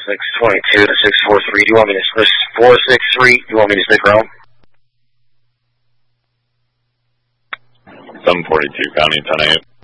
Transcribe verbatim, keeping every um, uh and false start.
six twenty-two to six forty-three. Do you want me to switch four six three? Do you want me to stick around? seven forty-two, County ten eight.